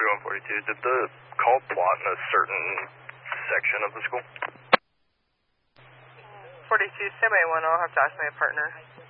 4142. Did the call plot in a certain section of the school? 42, stand by 1. I'll have to ask my partner.